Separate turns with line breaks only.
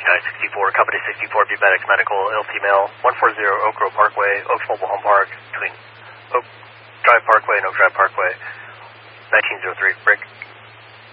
964, Company 64, Bubetics Medical, ill female, 140 Oak Grove Parkway, Oaks Mobile Home Park, between Oak Drive Parkway and Oak Drive Parkway, 1903, break.